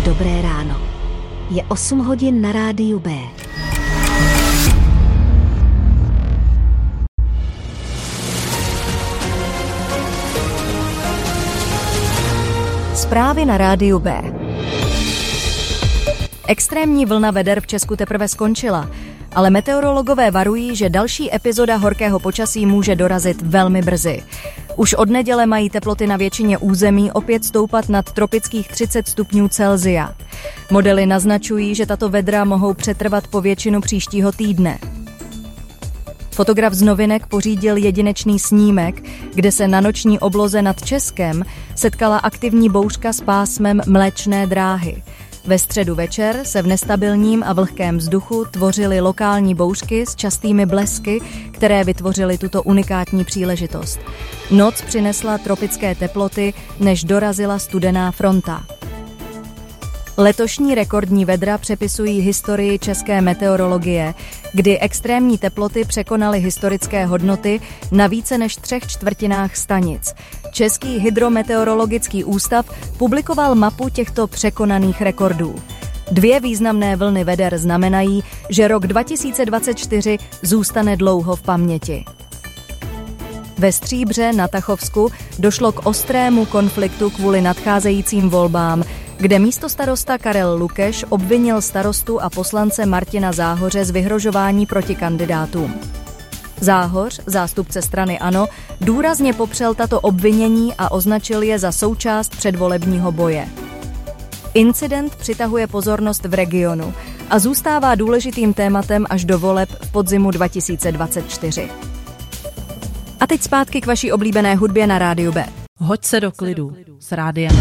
Dobré ráno. Je 8 hodin na rádiu B. Zprávy na rádiu B. Extrémní vlna veder v Česku teprve skončila, ale meteorologové varují, že další epizoda horkého počasí může dorazit velmi brzy. Už od neděle mají teploty na většině území opět stoupat nad tropických 30 stupňů Celsia. Modely naznačují, že tato vedra mohou přetrvat po většinu příštího týdne. Fotograf z Novinek pořídil jedinečný snímek, kde se na noční obloze nad Českem setkala aktivní bouřka s pásmem Mléčné dráhy. Ve středu večer se v nestabilním a vlhkém vzduchu tvořily lokální bouřky s častými blesky, které vytvořily tuto unikátní příležitost. Noc přinesla tropické teploty, než dorazila studená fronta. Letošní rekordní vedra přepisují historii české meteorologie, kdy extrémní teploty překonaly historické hodnoty na více než 3/4 stanic. Český hydrometeorologický ústav publikoval mapu těchto překonaných rekordů. 2 významné vlny veder znamenají, že rok 2024 zůstane dlouho v paměti. Ve Stříbře na Tachovsku došlo k ostrému konfliktu kvůli nadcházejícím volbám, kde místostarosta Karel Lukeš obvinil starostu a poslance Martina Záhoře z vyhrožování proti kandidátům. Záhoř, zástupce strany ANO, důrazně popřel tato obvinění a označil je za součást předvolebního boje. Incident přitahuje pozornost v regionu a zůstává důležitým tématem až do voleb v podzimu 2024. A teď zpátky k vaší oblíbené hudbě na rádiu B. Hoď se do klidu s rádiem